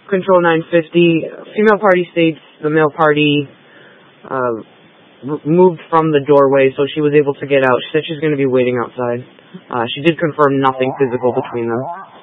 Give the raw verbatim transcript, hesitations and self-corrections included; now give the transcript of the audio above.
Control nine fifty, female party states the male party uh, r- moved from the doorway, so she was able to get out. She said she's going to be waiting outside. Uh, she did confirm nothing physical between them.